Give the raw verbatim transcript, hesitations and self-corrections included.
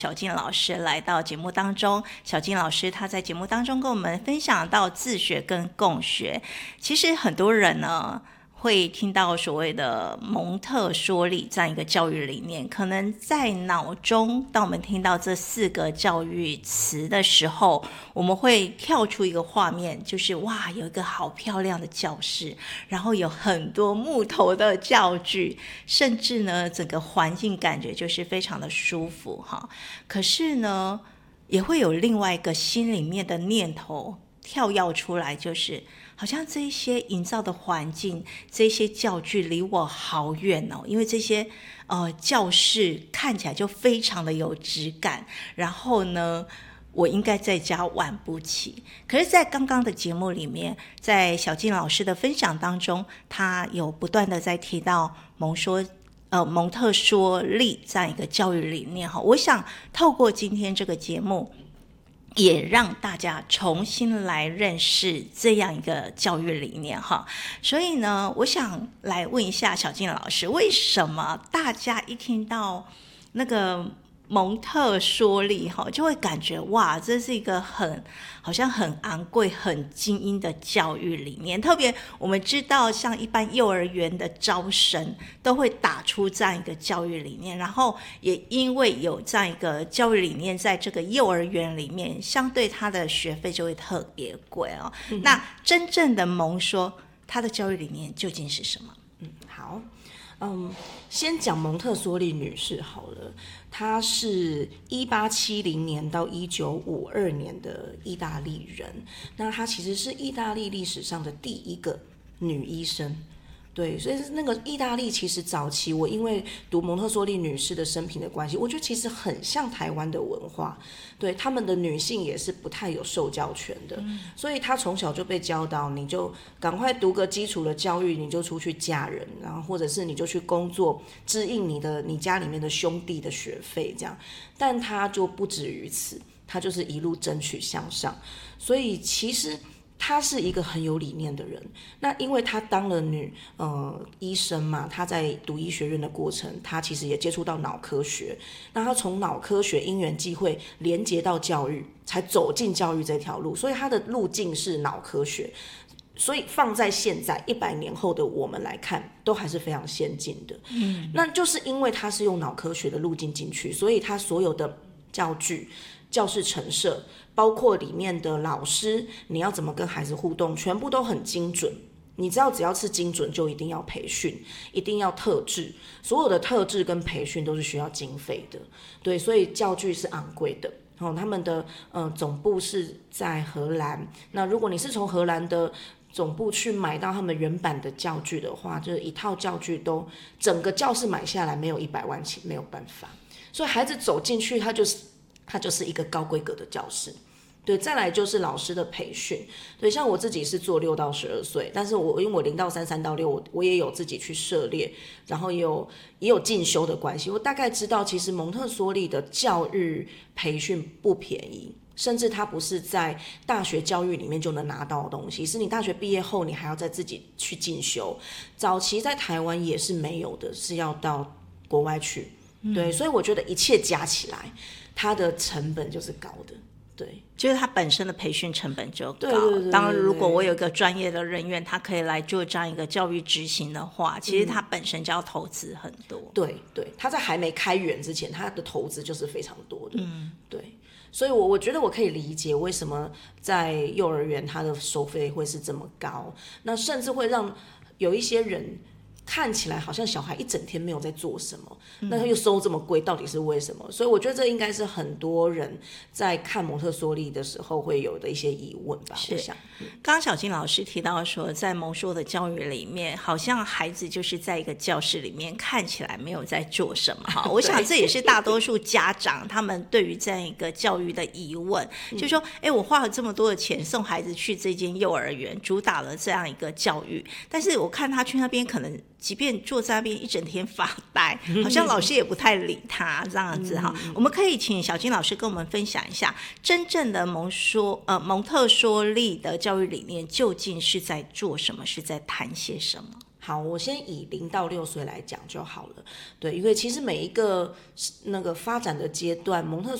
小金老师来到节目当中。小金老师他在节目当中跟我们分享到自学跟共学。其实很多人呢会听到所谓的蒙特梭利这样一个教育理念，可能在脑中当我们听到这四个教育词的时候，我们会跳出一个画面，就是哇，有一个好漂亮的教室，然后有很多木头的教具，甚至呢整个环境感觉就是非常的舒服哈。可是呢也会有另外一个心里面的念头跳跃出来，就是好像这些营造的环境，这些教具离我好远哦，因为这些呃教室看起来就非常的有质感，然后呢我应该在家玩不起。可是在刚刚的节目里面，在小金老师的分享当中，他有不断的在提到蒙说呃蒙特梭利这样一个教育理念哈。我想透过今天这个节目，也让大家重新来认识这样一个教育理念哈。所以呢，我想来问一下小金老师，为什么大家一听到那个蒙特梭利哈，就会感觉哇，这是一个很好像很昂贵、很精英的教育理念。特别我们知道，像一般幼儿园的招生都会打出这样一个教育理念，然后也因为有这样一个教育理念，在这个幼儿园里面，相对它的学费就会特别贵哦。嗯、那真正的蒙说，它的教育理念究竟是什么？ 嗯，好。嗯，先讲蒙特梭利女士好了，她是一八七零年到一九五二年的意大利人，那她其实是意大利历史上的第一个女医生。对，所以那个意大利其实早期，我因为读蒙特梭利女士的生平的关系，我觉得其实很像台湾的文化。对，他们的女性也是不太有受教权的，嗯、所以她从小就被教导，你就赶快读个基础的教育，你就出去嫁人，然后或者是你就去工作，支应你的你家里面的兄弟的学费这样。但她就不止于此，她就是一路争取向上，所以其实她是一个很有理念的人。那因为她当了女呃医生嘛，她在读医学院的过程，她其实也接触到脑科学。那她从脑科学因缘际会连接到教育，才走进教育这条路。所以她的路径是脑科学，所以放在现在一百年后的我们来看，都还是非常先进的。嗯，那就是因为她是用脑科学的路径进去，所以她所有的教具、教室陈设，包括里面的老师，你要怎么跟孩子互动，全部都很精准。你知道，只要是精准，就一定要培训，一定要特制，所有的特制跟培训都是需要经费的。对，所以教具是昂贵的。哦，他们的呃总部是在荷兰。那如果你是从荷兰的总部去买到他们原版的教具的话，就是一套教具都整个教室买下来没有一百万起，没有办法。所以孩子走进去，他就是它就是一个高规格的教室。对，再来就是老师的培训。对，像我自己是做六到十二岁，但是我因为我零到三、三到六，我我也有自己去涉猎，然后也有也有进修的关系，我大概知道，其实蒙特梭利的教育培训不便宜，甚至它不是在大学教育里面就能拿到的东西，是你大学毕业后你还要再自己去进修。早期在台湾也是没有的，是要到国外去。对，嗯、所以我觉得一切加起来，它的成本就是高的。对， 就是它本身的培训成本就高。 对对对对对， 当然，如果我有一个专业的人员，他可以来做这样一个教育执行的话，其实他本身就要投资很多。 嗯、对对，他在还没开源之前，他的投资就是非常多的。嗯，对，所以我我觉得我可以理解为什么在幼儿园他的收费会是这么高，那甚至会让有一些人看起来好像小孩一整天没有在做什么，那他又收这么贵，到底是为什么？所以我觉得这应该是很多人在看蒙特梭利的时候会有的一些疑问吧。 是， 我想， 嗯、刚刚小金老师提到说，在蒙说的教育里面，好像孩子就是在一个教室里面看起来没有在做什么哈。我想这也是大多数家长他们对于这样一个教育的疑问，就是说，哎，我花了这么多的钱送孩子去这间幼儿园，主打了这样一个教育，但是我看他去那边可能即便坐在那边一整天发呆，好像老师也不太理他这样子哈。我们可以请小金老师跟我们分享一下，真正的蒙说呃蒙特梭利的教育理念究竟是在做什么，是在谈些什么？ 好，我先以零到六岁来讲就好了。对，因为其实每一个那个发展的阶段，蒙特